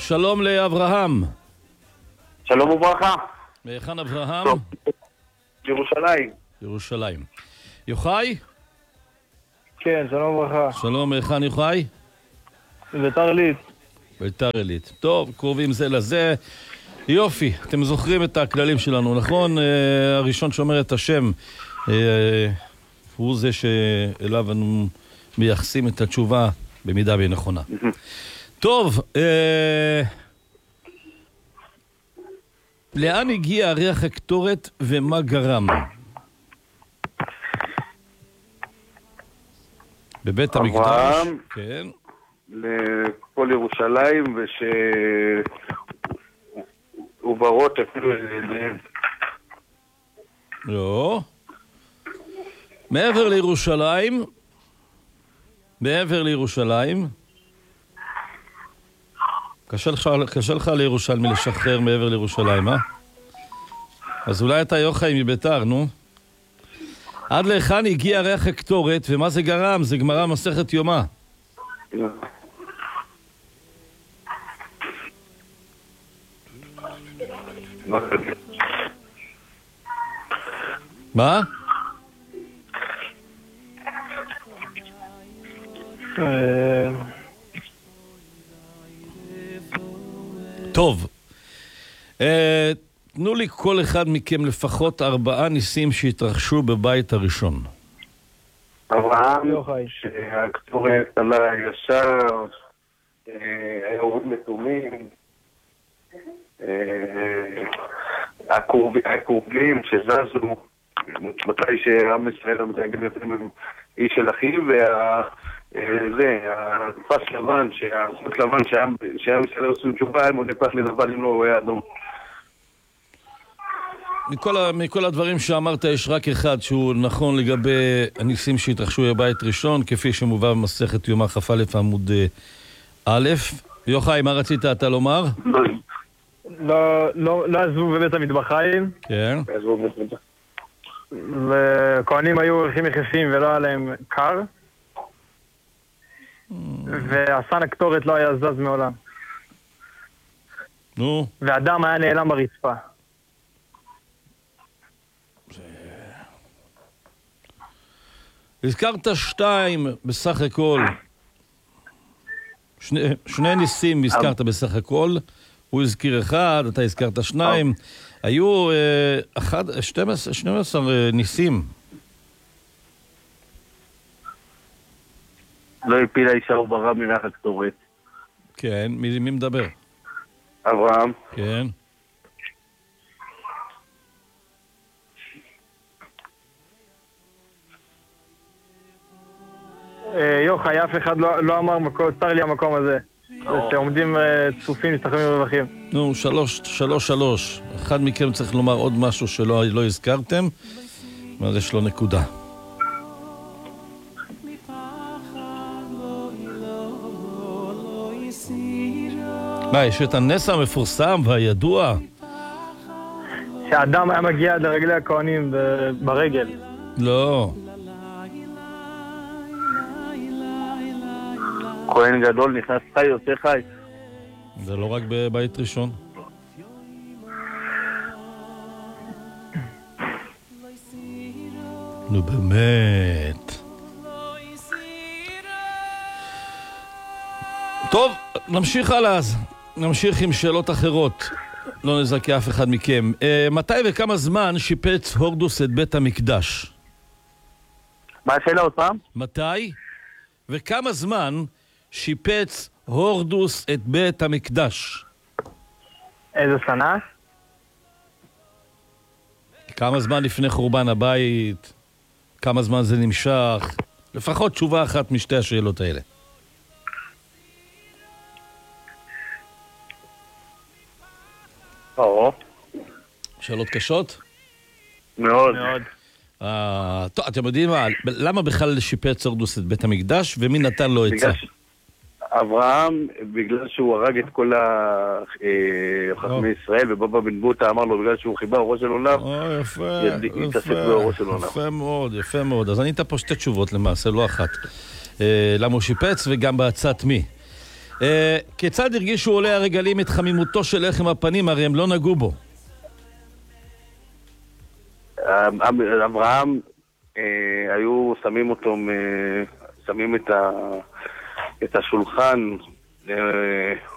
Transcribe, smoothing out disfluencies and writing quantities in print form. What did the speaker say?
שלום לאברהם. שלום וברכה. מהיכן אברהם? טוב. ירושלים. ירושלים. יוחאי? כן, שלום וברכה. שלום, מהיכן יוחאי? ביתר עילית. ביתר עילית. טוב, קרובים זה לזה. יופי, אתם זוכרים את הכללים שלנו, נכון? הראשון שאומר את השם הוא זה שאליו אנו מייחסים את התשובה במידה והיא נכונה. טוב, לאן הגיע ריח הקטורת ומה גרם? בבית המקדש? כן. לכל ירושלים וברות אפילו אליהם. לא. מעבר לירושלים, קשה לך לירושלמי לשחרר מעבר לירושלים, אה? אז אולי אתה יוחאי מביתר, נו. עד להיכן הגיע ריח הקטורת ומה זה גרם? זה גמרא מסכת יומא. מה? טוב, תנו לי כל אחד מכם לפחות 4 ניסים שהתרחשו בבית הראשון. אברהם, שהקטורת עלה ישר, היה הורים מתומים, הקורבים שזזו, מתי שעם ישראל המתנגד עם איש של אחיו, הפס לבן, שהחוט לבן שעם ישראל עושים תשובה, הם עוד נפח לדבר אם לא הוא היה אדום. מכל הדברים שאמרת יש רק אחד שהוא נכון לגבי הניסים שהתרחשו בבית ראשון, כפי שמובא במסכת יומא כ"א עמוד א'. יוחאי, מה רצית אתה לומר? לא עזבו בבית המטבחיים. כן. וכהנים היו הולכים יחפים ולא היה להם קר. והסן הקטורת לא היה זז מעולם. נו. והדם היה נעלם ברצפה. הזכרת 2 בסך הכל. שני ניסים הזכרת בסך הכל. הוא הזכיר 1, אתה הזכרת 2. היו 12 ניסים. לא הפילה אישה וברא מריח הקטורת. כן, מי מדבר? אברהם. כן. יוחאי, אף אחד לא אמר מקום, צר לי המקום הזה. שעומדים צופים, מסתכלים ורווחים. נו, 3. אחד מכם צריך לומר עוד משהו שלא הזכרתם, אז יש לו נקודה. מה, יש את הנס המפורסם והידוע? שהאדם היה מגיע עד לרגלי הכהנים ברגל. לא. כהן גדול נכנס חי, יוצא חי. זה לא רק בבית ראשון. נו באמת. טוב, נמשיך הלאה אז. נמשיך עם שאלות אחרות. לא נזכה אף אחד מכם. מתי וכמה זמן שיפץ הורדוס את בית המקדש? מה השאלה עוד פעם? מתי וכמה זמן שיפץ הורדוס את בית המקדש? איזה שנה? כמה זמן לפני חורבן הבית? כמה זמן זה נמשך? לפחות תשובה אחת משתי השאלות האלה. שאלות קשות? מאוד. טוב, אתם יודעים מה? למה בכלל שיפץ הורדוס את בית המקדש ומי נתן לו עצה? אברהם, בגלל שהוא הרג את כל חכמי ישראל, ובבא בן בוטה אמר לו, בגלל שהוא חיבר ראש של עולם, יתעסק בראש של עולם. יפה מאוד. אז אני אתן פה 2 תשובות למעשה, לא אחת. למה הוא שיפץ וגם בעצת מי. כיצד הרגישו עולי הרגלים את חמימותו של לחם הפנים? הרי הם לא נגעו בו. אברהם, היו שמים אותו, שמים את השולחן